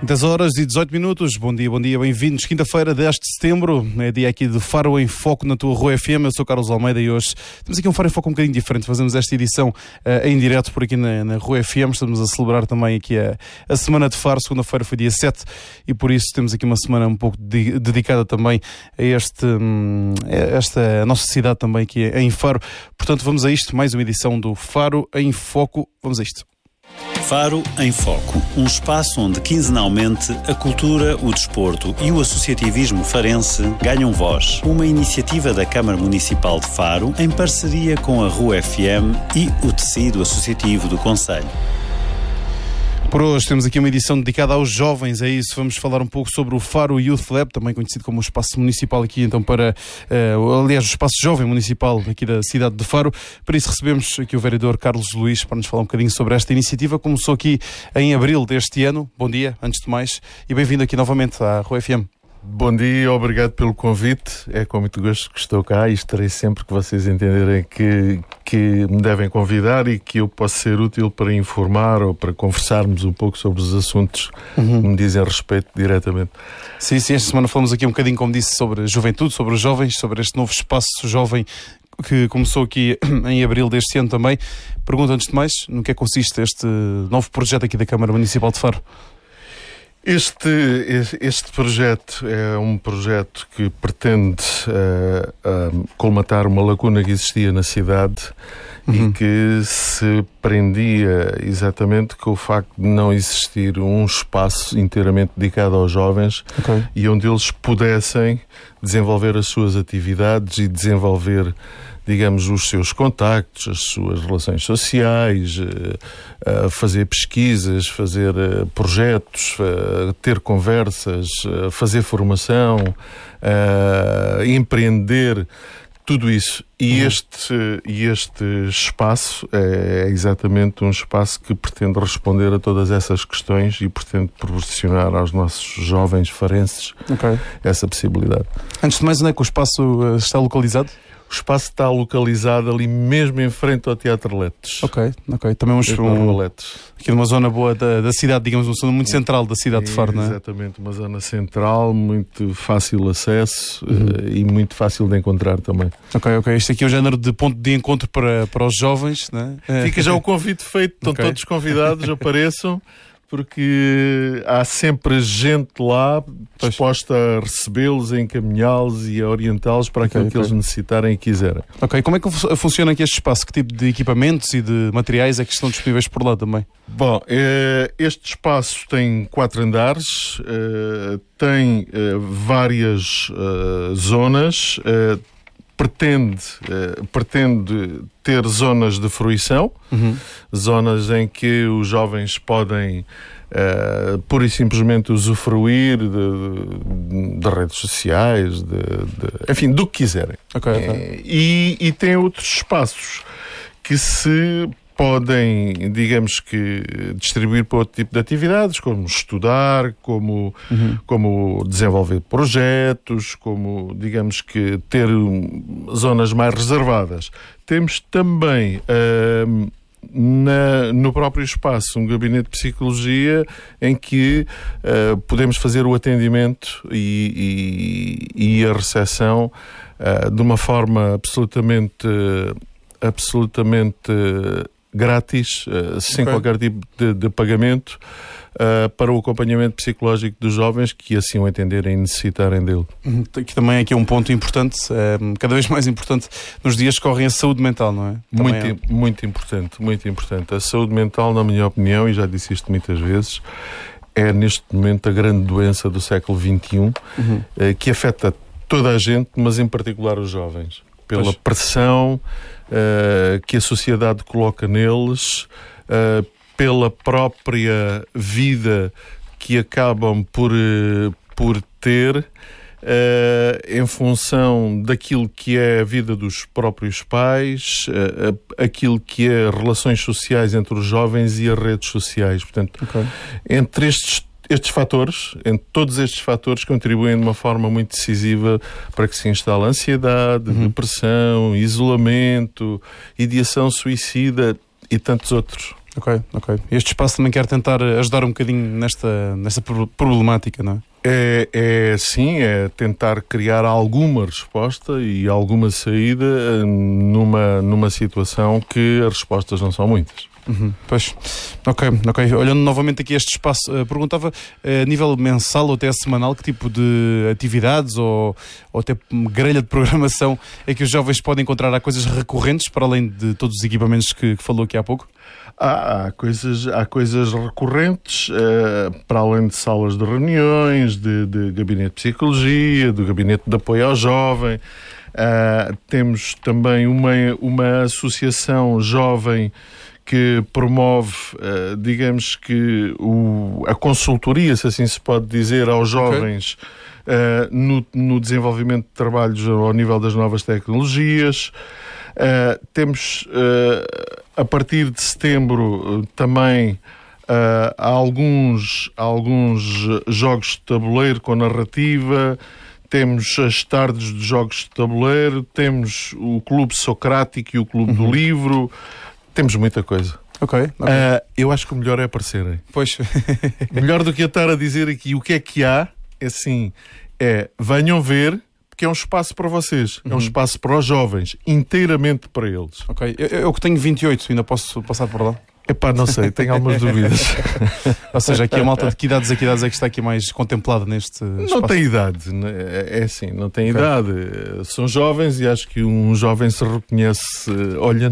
10h18. Bom dia, bem-vindos. Quinta-feira, 10 de setembro, é dia aqui de Faro em Foco na tua Rua FM. Eu sou Carlos Almeida e hoje temos aqui um Faro em Foco um bocadinho diferente. Fazemos esta edição em direto por aqui na Rua FM. Estamos a celebrar também aqui a Semana de Faro. Segunda-feira foi dia 7 e por isso temos aqui uma semana um pouco dedicada também a esta nossa cidade também aqui em Faro. Portanto, vamos a isto, mais uma edição do Faro em Foco. Vamos a isto. Faro em Foco, um espaço onde quinzenalmente a cultura, o desporto e o associativismo farense ganham voz. Uma iniciativa da Câmara Municipal de Faro em parceria com a Rua FM e o tecido associativo do concelho. Por hoje temos aqui uma edição dedicada aos jovens, é isso. Vamos falar um pouco sobre o Faro Youth Lab, também conhecido como o espaço municipal aqui, então o espaço jovem municipal aqui da cidade de Faro. Para isso recebemos aqui o vereador Carlos Luís para nos falar um bocadinho sobre esta iniciativa. Começou aqui em abril deste ano. Bom dia, antes de mais, e bem-vindo aqui novamente à Rua FM. Bom dia, obrigado pelo convite. É com muito gosto que estou cá e estarei sempre que vocês entenderem que me devem convidar e que eu posso ser útil para informar ou para conversarmos um pouco sobre os assuntos que me dizem respeito diretamente. Sim, esta semana falamos aqui um bocadinho, como disse, sobre a juventude, sobre os jovens, sobre este novo espaço jovem que começou aqui em abril deste ano também. Pergunto antes de mais, no que é que consiste este novo projeto aqui da Câmara Municipal de Faro? Este projeto é um projeto que pretende colmatar uma lacuna que existia na cidade e que se prendia exatamente com o facto de não existir um espaço inteiramente dedicado aos jovens e onde eles pudessem desenvolver as suas atividades e desenvolver, digamos, os seus contactos, as suas relações sociais, fazer pesquisas, fazer projetos, ter conversas, fazer formação, empreender, tudo isso. E este espaço é exatamente um espaço que pretende responder a todas essas questões e pretende proporcionar aos nossos jovens farenses essa possibilidade. Antes de mais, onde é que o espaço está localizado? O espaço está localizado ali mesmo em frente ao Teatro Letes. Ok. Também aqui numa zona boa da cidade, digamos, uma zona muito central da cidade de Faro, não é? Exatamente, uma zona central, muito fácil acesso e muito fácil de encontrar também. Ok. Este aqui é o género de ponto de encontro para os jovens, não é? Fica já o convite feito, estão todos convidados, apareçam. Porque há sempre gente lá disposta a recebê-los, a encaminhá-los e a orientá-los para aquilo que eles necessitarem e quiserem. Como é que funciona aqui este espaço? Que tipo de equipamentos e de materiais é que estão disponíveis por lá também? Bom, este espaço tem 4 andares, tem várias zonas, pretende ter zonas de fruição, zonas em que os jovens podem pura e simplesmente usufruir de redes sociais, enfim, do que quiserem. E tem outros espaços que se podem, digamos que, distribuir para outro tipo de atividades, como estudar, como desenvolver projetos, como, digamos que, ter zonas mais reservadas. Temos também no próprio espaço um gabinete de psicologia em que podemos fazer o atendimento e a recepção de uma forma absolutamente grátis, sem qualquer tipo de pagamento, para o acompanhamento psicológico dos jovens que assim o entenderem e necessitarem dele. Que também aqui é um ponto importante, cada vez mais importante nos dias que correm, a saúde mental, não é? Muito importante. A saúde mental, na minha opinião, e já disse isto muitas vezes, é neste momento a grande doença do século XXI, que afeta toda a gente, mas em particular os jovens. Pela pressão que a sociedade coloca neles, pela própria vida que acabam por ter, em função daquilo que é a vida dos próprios pais, aquilo que é relações sociais entre os jovens e as redes sociais. Portanto, entre estes fatores, entre todos estes fatores, contribuem de uma forma muito decisiva para que se instale ansiedade, depressão, isolamento, ideação suicida e tantos outros. Ok. Este espaço também quer tentar ajudar um bocadinho nesta problemática, não é? Sim, é tentar criar alguma resposta e alguma saída numa situação que as respostas não são muitas. Pois, ok. Olhando novamente aqui este espaço, perguntava a nível mensal ou até semanal que tipo de atividades ou até grelha de programação é que os jovens podem encontrar? Há coisas recorrentes para além de todos os equipamentos que falou aqui há pouco? Há coisas recorrentes, para além de salas de reuniões, de gabinete de psicologia, do gabinete de apoio ao jovem. Temos também uma associação jovem que promove, digamos que a consultoria, se assim se pode dizer, aos jovens no desenvolvimento de trabalhos ao nível das novas tecnologias. Temos, a partir de setembro, também alguns jogos de tabuleiro com narrativa. Temos as tardes de jogos de tabuleiro, temos o Clube Socrático e o Clube do Livro. Temos muita coisa. Ok. Eu acho que o melhor é aparecerem. Pois. Melhor do que eu estar a dizer aqui o que há, venham ver, porque é um espaço para vocês. É um espaço para os jovens, inteiramente para eles. Ok. Eu que tenho 28, ainda posso passar por lá? Não sei, tenho algumas dúvidas. Ou seja, aqui a malta de que idades é que está aqui mais contemplada neste espaço? Não tem idade, não tem idade. São jovens e acho que um jovem se reconhece olhando